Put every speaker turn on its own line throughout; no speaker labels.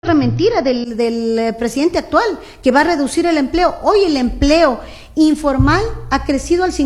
otra mentira del presidente actual, que va a reducir el empleo. Hoy el empleo informal ha crecido al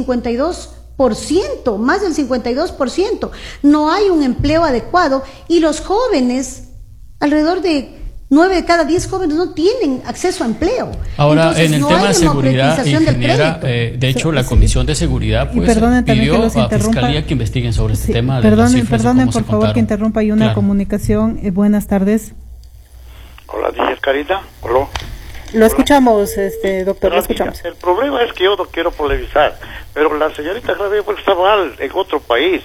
52%, más del 52%. No hay un empleo adecuado y los jóvenes, alrededor de 9 de cada 10 jóvenes no tienen acceso a empleo.
Ahora,
entonces,
en el tema de seguridad, ingeniera, de hecho, la Comisión de Seguridad pidió a Fiscalía que investiguen sobre este tema.
Perdonen, por favor, que interrumpa. Hay una comunicación. Buenas tardes.
Hola, dices Carita. Hola.
Lo escuchamos, doctor, lo escuchamos.
El problema es que yo no quiero polemizar, pero la señorita Javier está mal en otro país.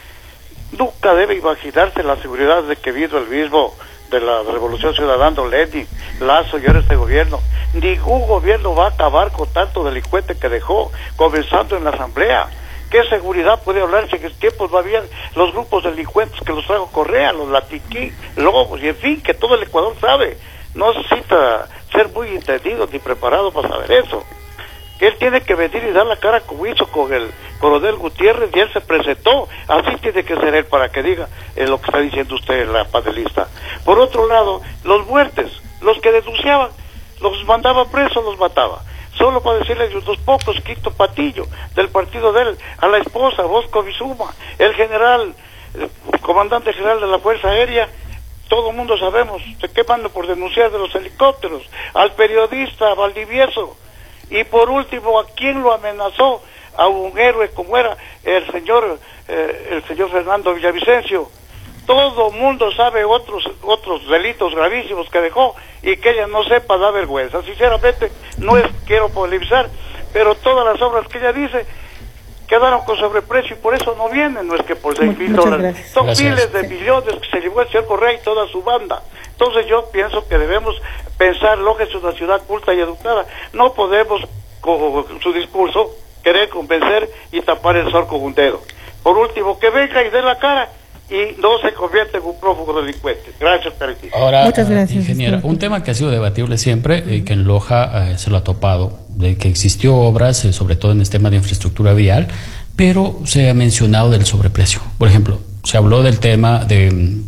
Nunca debe imaginarse la seguridad de que vino el mismo de la Revolución Ciudadana, Lenin, Lazo y ahora este gobierno. Ningún gobierno va a acabar con tanto delincuente que dejó, comenzando en la Asamblea. ¿Qué seguridad puede hablarse en tiempos había los grupos delincuentes que los trajo Correa, los Latiquí, Lobos, y en fin, que todo el Ecuador sabe? No necesita ser muy entendido ni preparado para saber eso. Él tiene que venir y dar la cara como hizo con el coronel Gutiérrez, y él se presentó. Así tiene que ser él para que diga lo que está diciendo usted, la panelista. Por otro lado, los muertes, los que denunciaban, los mandaba presos, los mataba. Solo para decirles unos pocos, Quito Patillo, del partido de él, a la esposa, Bosco Bizuma, el general, comandante general de la Fuerza Aérea, todo el mundo sabemos, se queman por denunciar de los helicópteros, al periodista Valdivieso, y por último, ¿a quién lo amenazó? A un héroe como era el señor Fernando Villavicencio. Todo el mundo sabe otros delitos gravísimos que dejó, y que ella no sepa da vergüenza. Sinceramente, quiero polemizar, pero todas las obras que ella dice quedaron con sobreprecio y por eso no vienen. No es que por $6,000, son miles de millones que se llevó el señor Correa y toda su banda. Entonces yo pienso que debemos pensar, Loja es una ciudad culta y educada. No podemos, con su discurso, querer convencer y tapar el sol con un dedo. Por último, que venga y dé la cara y no se convierte en un prófugo delincuente. Gracias, Carita.
Ahora, muchas gracias, ingeniera. Un tema que ha sido debatible siempre, que en Loja se lo ha topado, de que existió obras, sobre todo en el tema de infraestructura vial, pero se ha mencionado del sobreprecio. Por ejemplo, se habló del tema del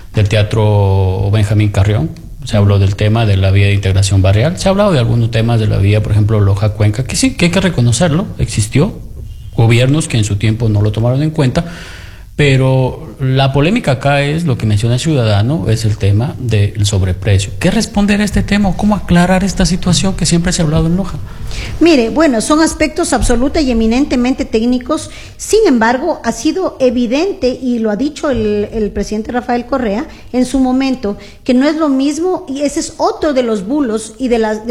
Teatro Benjamín Carrión, se habló del tema de la vía de integración barrial, se ha hablado de algunos temas de la vía, por ejemplo, Loja-Cuenca, que sí, que hay que reconocerlo, existió, gobiernos que en su tiempo no lo tomaron en cuenta, pero la polémica acá es, lo que menciona el ciudadano, es el tema del sobreprecio. ¿Qué responder a este tema o cómo aclarar esta situación que siempre se ha hablado en Loja?
Mire, bueno, son aspectos absoluta y eminentemente técnicos. Sin embargo, ha sido evidente, y lo ha dicho el presidente Rafael Correa en su momento, que no es lo mismo, y ese es otro de los bulos y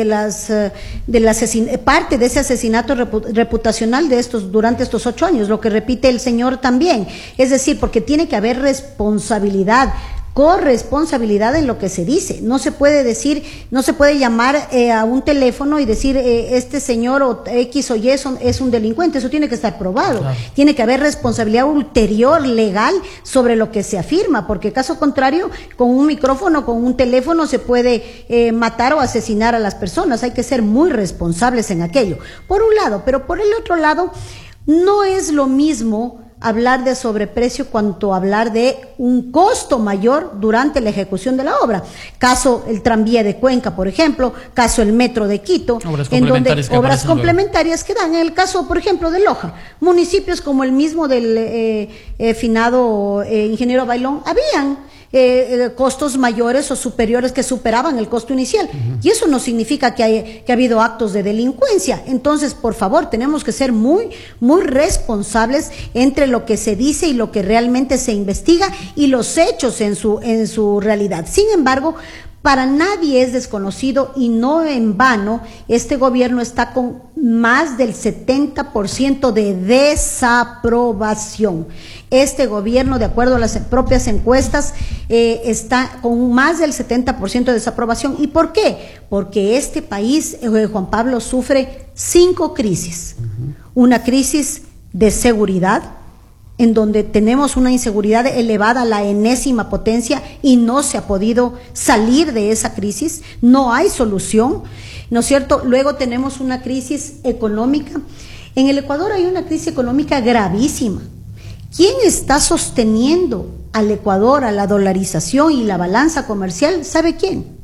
parte de ese asesinato reputacional durante estos 8 años, lo que repite el señor también. Es decir, porque tiene que haber responsabilidad, corresponsabilidad en lo que se dice. No se puede decir, no se puede llamar a un teléfono y decir este señor o X o Y es un delincuente. Eso tiene que estar probado. Claro. Tiene que haber responsabilidad ulterior, legal, sobre lo que se afirma, porque caso contrario, con un micrófono, con un teléfono se puede matar o asesinar a las personas. Hay que ser muy responsables en aquello. Por un lado, pero por el otro lado, no es lo mismo hablar de sobreprecio cuanto hablar de un costo mayor durante la ejecución de la obra. Caso el tranvía de Cuenca, por ejemplo, caso el metro de Quito, en donde obras complementarias que dan. En el caso, por ejemplo, de Loja, municipios como el mismo del finado ingeniero Bailón, habían costos mayores o superiores que superaban el costo inicial. Y eso no significa que ha habido actos de delincuencia. Entonces, por favor, tenemos que ser muy, muy responsables entre lo que se dice y lo que realmente se investiga y los hechos en su realidad. Sin embargo, para nadie es desconocido, y no en vano, este gobierno está con más del 70% de desaprobación. Este gobierno, de acuerdo a las propias encuestas, está con más del 70% de desaprobación. ¿Y por qué? Porque este país, Juan Pablo, sufre 5 crisis. Una crisis de seguridad, en donde tenemos una inseguridad elevada a la enésima potencia y no se ha podido salir de esa crisis, no hay solución, ¿no es cierto? Luego tenemos una crisis económica. En el Ecuador hay una crisis económica gravísima. ¿Quién está sosteniendo al Ecuador, a la dolarización y la balanza comercial? ¿Sabe quién?